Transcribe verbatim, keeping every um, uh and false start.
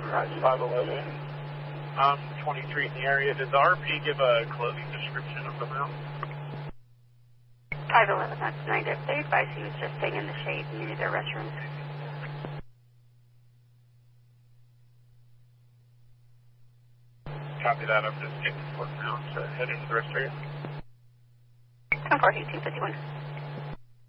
five eleven. Um, twenty-three in the area. Does the R P give a clothing description of the mount? five eleven, that's nine. They advised he was just staying in the shade near their restrooms. Copy that. I'm just getting Fort Mount to head into the rest area. ten four, eighteen fifty-one.